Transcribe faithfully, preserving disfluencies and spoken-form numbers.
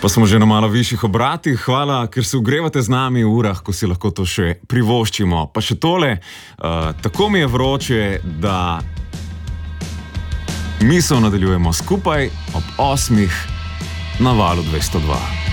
Pa smo že na malo višjih obratih. Hvala, ker se ogrevate z nami v urah, ko si lahko to še privoščimo. Pa še tole, uh, tako mi je vroče, da misel nadaljujemo skupaj ob osmih na valu dvesto dva.